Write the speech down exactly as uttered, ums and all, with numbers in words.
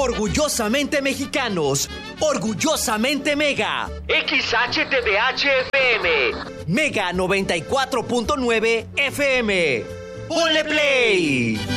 Orgullosamente mexicanos, orgullosamente Mega. X H T V H F M. Mega noventa y cuatro punto nueve F M. ¡Ponle play!